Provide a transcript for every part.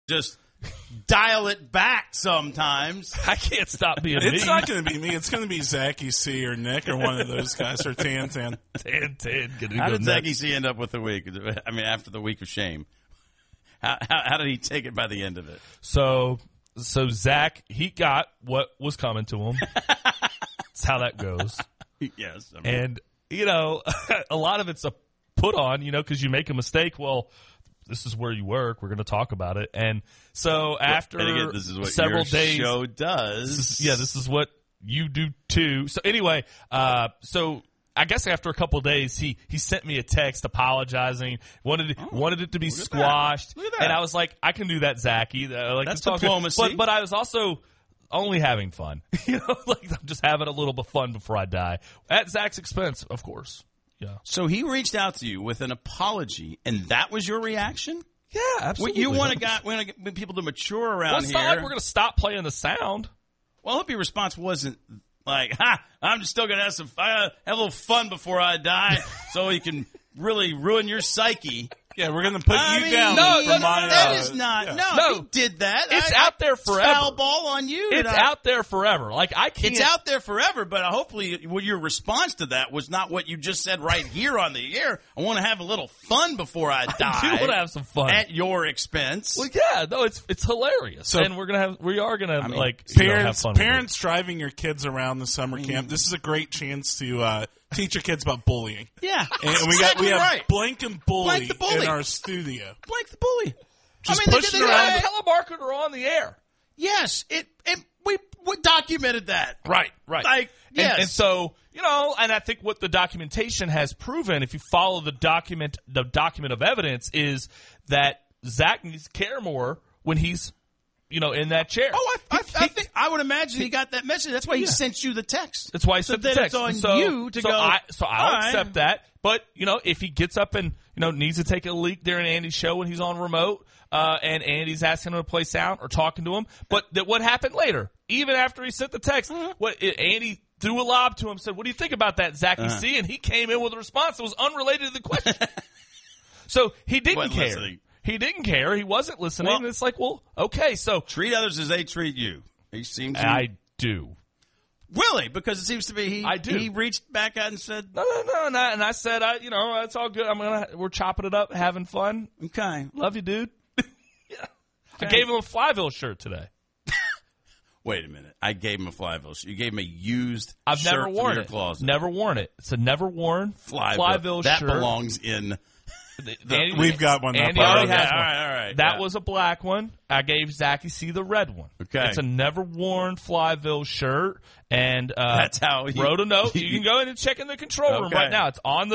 just dial it back sometimes. I can't stop being It's me. not going to be me. It's going to be Zachy C or Nick or one of those guys or Tan. Tan. How did Zachy C end up with the week? I mean, after the week of shame. How did he take it by the end of it? So Zach, he got what was coming to him. That's how that goes. Yes. I mean, And, a lot of it's a put on, because you make a mistake. Well, this is where you work. We're going to talk about it. And so after and again, this is what several your days, show does. this is what you do too. So anyway, so I guess after a couple of days, he sent me a text apologizing, wanted it to be squashed. Look at that. And I was like, I can do that, Zachy. That's diplomacy. But I was also only having fun. Like I'm just having a little bit of fun before I die. At Zach's expense, of course. Yeah. So he reached out to you with an apology, and that was your reaction? Yeah, absolutely. You want to get people to mature around It's here. not like we're going to stop playing the sound. Well, I hope your response wasn't like, I'm just still going to have have a little fun before I die so you can really ruin your psyche. Yeah, we're going to put you down. That is not. Yeah. No, he did that. It's out there forever. Foul ball on you. It's out there forever. Like I can't. It's out there forever, but hopefully your response to that was not what you just said right here on the air. I want to have a little fun before I die. I do want to have some fun at your expense. Well, yeah, no, it's hilarious, and we are gonna have fun. Parents driving your kids around the summer camp. This is a great chance to teach your kids about bullying. Yeah, and we have Blank and Bully in our studio. Blank the bully. Just push it around. Telemarketer on the air. Yes, we documented that. Right. Like, yes. And so, and I think what the documentation has proven, if you follow the document of evidence, is that Zach needs to care more when he's, in that chair. Oh, I would imagine he got that message. That's why he sent you the text. That's why he sent the text. It's on you to go. I'll accept that. But, if he gets up and, needs to take a leak during Andy's show when he's on remote, and Andy's asking him to play sound or talking to him, but what happened later, even after he sent the text, Andy threw a lob to him, said, what do you think about that, Zachy C? And he came in with a response that was unrelated to the question. So he didn't care. Listening. He didn't care. He wasn't listening. Well, and it's like, well, okay, so. Treat others as they treat you. He seems to. I do. Really? Because it seems to be I do. He reached back out and said, No. And I said, it's all good. We're chopping it up, having fun. okay. Love you, dude. Yeah. I gave him a Flyville shirt today. Wait a minute. I gave him a Flyville shirt. You gave him a used I've shirt never worn from your it. closet. Never worn it. It's a never worn Flyville that shirt. That belongs in. We've got one. Andy already has one. All right. That was a black one. I gave Zachy C the red one. Okay. It's a never worn Flyville shirt, and that's how he wrote a note. You can go in and check in the control room right now. It's on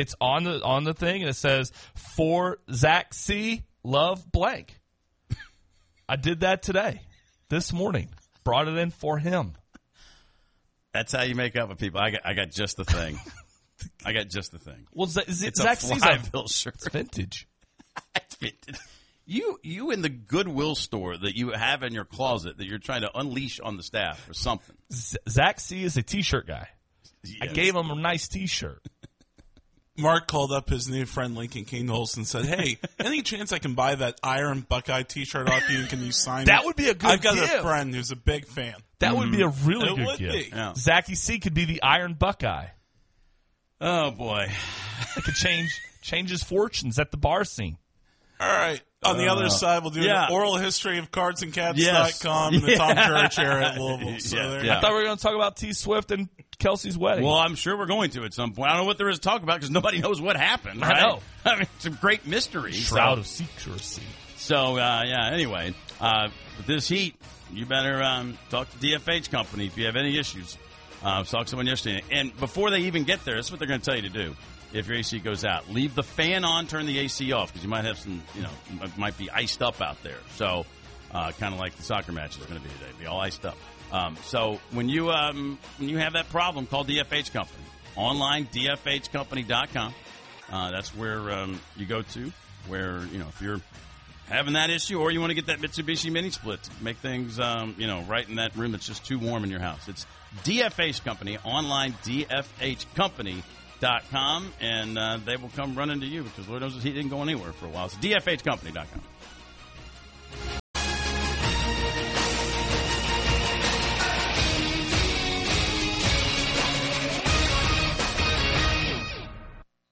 the thing, and it says, "For Zach C, love blank." I did that today, this morning. Brought it in for him. That's how you make up with people. I got just the thing. Well, it's Zach a C's Flyville shirt. It's vintage. It's vintage. You in the Goodwill store that you have in your closet that you're trying to unleash on the staff or something. Zach C is a T-shirt guy. Yes. I gave him a nice T-shirt. Mark called up his new friend Lincoln Kingholz and said, "Hey, any chance I can buy that Iron Buckeye T-shirt off you? And can you sign it?" That would be a good I've got gift. a friend who's a big fan. That would be a really good would gift. be. Yeah. Zachy C could be the Iron Buckeye. Oh boy, It could change his fortunes at the bar scene. All right. On the other side, we'll do an oral history of cardsandcats.com and the Tom Church era at Louisville. So I thought we were going to talk about T. Swift and Kelsey's wedding. Well, I'm sure we're going to at some point. I don't know what there is to talk about because nobody knows what happened. Right? I know. I mean, it's a great mystery. Shroud of secrecy. So, anyway, with this heat, you better talk to DFH Company if you have any issues. I was talking to someone yesterday, and before they even get there, this is what they're going to tell you to do. If your AC goes out, leave the fan on, turn the AC off, because you might have some, it might be iced up out there. So, kind of like the soccer match is going to be today, be all iced up. So when you have that problem, call DFH Company. Online, DFHcompany.com. That's where you go to, where, if you're having that issue or you want to get that Mitsubishi mini split to make things, right in that room that's just too warm in your house. It's DFH Company, online, DFHcompany.com, and they will come running to you because Lord knows he didn't go anywhere for a while. It's DFHcompany.com.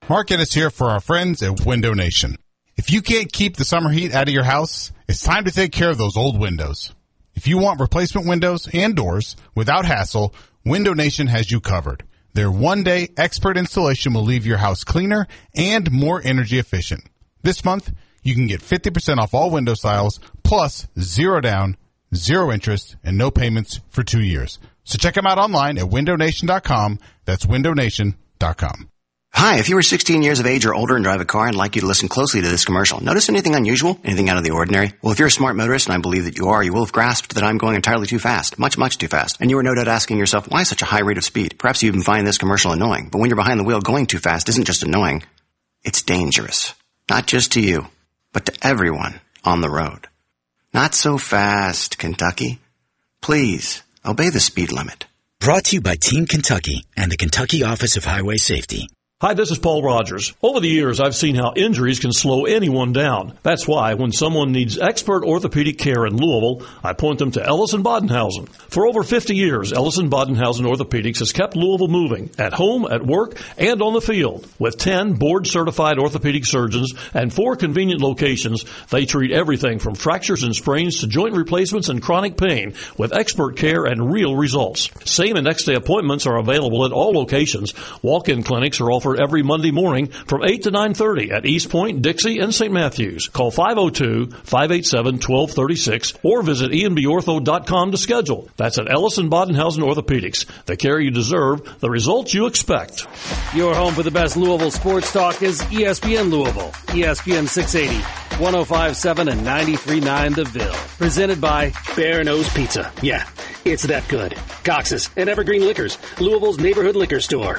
Mark Ennis here for our friends at Window Nation. If you can't keep the summer heat out of your house, it's time to take care of those old windows. If you want replacement windows and doors without hassle, Window Nation has you covered. Their one-day expert installation will leave your house cleaner and more energy efficient. This month, you can get 50% off all window styles, plus 0 down, 0 interest, and no payments for 2 years. So check them out online at windownation.com. That's windownation.com. Hi, if you were 16 years of age or older and drive a car, I'd like you to listen closely to this commercial. Notice anything unusual? Anything out of the ordinary? Well, if you're a smart motorist, and I believe that you are, you will have grasped that I'm going entirely too fast. Much, much too fast. And you are no doubt asking yourself, why such a high rate of speed? Perhaps you even find this commercial annoying. But when you're behind the wheel, going too fast isn't just annoying. It's dangerous. Not just to you, but to everyone on the road. Not so fast, Kentucky. Please, obey the speed limit. Brought to you by Team Kentucky and the Kentucky Office of Highway Safety. Hi, this is Paul Rogers. Over the years, I've seen how injuries can slow anyone down. That's why when someone needs expert orthopedic care in Louisville, I point them to Ellison Bodenhausen. For over 50 years, Ellison Bodenhausen Orthopedics has kept Louisville moving, at home, at work, and on the field. With 10 board-certified orthopedic surgeons and 4 convenient locations, they treat everything from fractures and sprains to joint replacements and chronic pain with expert care and real results. Same and next-day appointments are available at all locations. Walk-in clinics are offered every Monday morning from 8 to 9:30 at East Point, Dixie, and St. Matthews. Call 502-587-1236 or visit enbortho.com to schedule. That's at Ellison Bodenhausen Orthopedics. The care you deserve, the results you expect. Your home for the best Louisville sports talk is ESPN Louisville. ESPN 680, 105.7 and 93.9 The Ville. Presented by Bear Nose Pizza. Yeah, it's that good. Cox's and Evergreen Liquors, Louisville's neighborhood liquor store.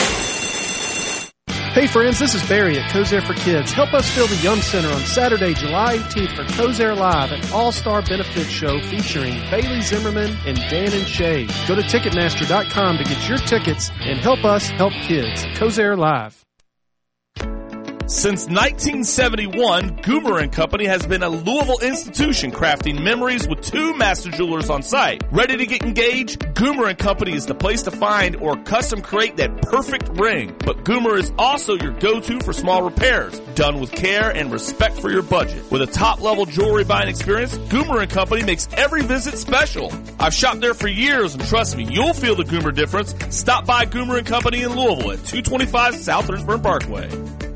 Hey friends, this is Barry at Cozair for Kids. Help us fill the Yum Center on Saturday, July 18th for Cozair Live, an all-star benefit show featuring Bailey Zimmerman and Dan and Shay. Go to Ticketmaster.com to get your tickets and help us help kids. Cozair Live. Since 1971, Goomer & Company has been a Louisville institution crafting memories with 2 master jewelers on site. Ready to get engaged? Goomer & Company is the place to find or custom create that perfect ring. But Goomer is also your go-to for small repairs, done with care and respect for your budget. With a top-level jewelry buying experience, Goomer & Company makes every visit special. I've shopped there for years, and trust me, you'll feel the Goomer difference. Stop by Goomer & Company in Louisville at 225 South Lynchburg Parkway.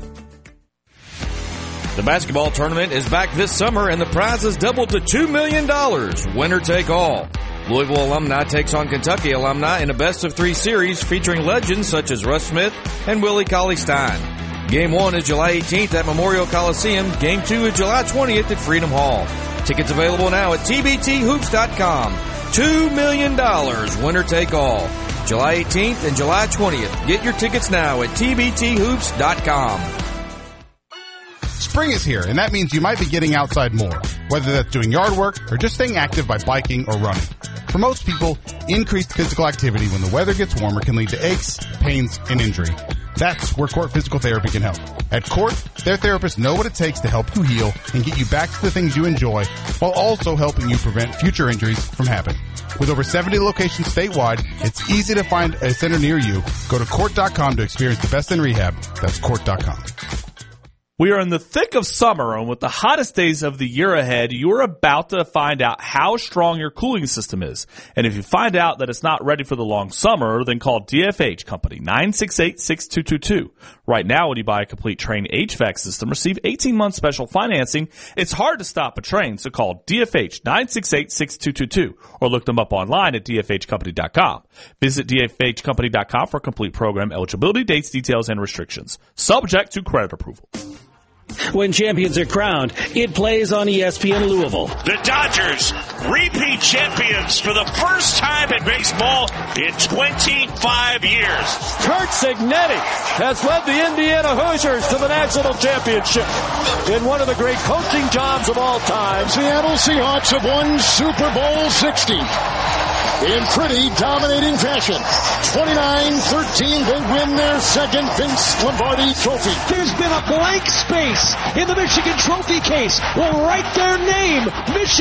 The basketball tournament is back this summer, and the prize is doubled to $2 million. Winner take all. Louisville Alumni takes on Kentucky Alumni in a best-of-3 series featuring legends such as Russ Smith and Willie Cauley-Stein. Game 1 is July 18th at Memorial Coliseum. Game 2 is July 20th at Freedom Hall. Tickets available now at tbthoops.com. $2 million. Winner take all. July 18th and July 20th. Get your tickets now at tbthoops.com. Spring is here, and that means you might be getting outside more, whether that's doing yard work or just staying active by biking or running. For most people, increased physical activity when the weather gets warmer can lead to aches, pains, and injury. That's where Court Physical Therapy can help. At Court, their therapists know what it takes to help you heal and get you back to the things you enjoy while also helping you prevent future injuries from happening. With over 70 locations statewide, it's easy to find a center near you. Go to Court.com to experience the best in rehab. That's Court.com. We are in the thick of summer, and with the hottest days of the year ahead, you're about to find out how strong your cooling system is. And if you find out that it's not ready for the long summer, then call DFH Company, 968-6222. Right now, when you buy a complete Trane HVAC system, receive 18-month special financing. It's hard to stop a Trane, so call DFH, 968-6222, or look them up online at dfhcompany.com. Visit dfhcompany.com for complete program eligibility, dates, details, and restrictions. Subject to credit approval. When champions are crowned, it plays on ESPN Louisville. The Dodgers, repeat champions for the first time in baseball in 25 years. Curt Cignetti has led the Indiana Hoosiers to the national championship in one of the great coaching jobs of all time. Seattle Seahawks have won Super Bowl 60 in pretty dominating fashion. 29-13, they win their second Vince Lombardi trophy. There's been a blank space in the Michigan trophy case. We'll write their name, Michigan.